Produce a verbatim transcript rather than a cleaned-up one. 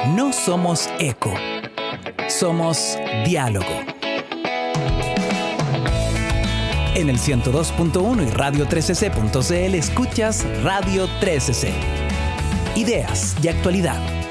No somos eco, somos diálogo. En el ciento dos punto uno y radio trece ce punto c l escuchas Radio trece ce. Ideas de actualidad.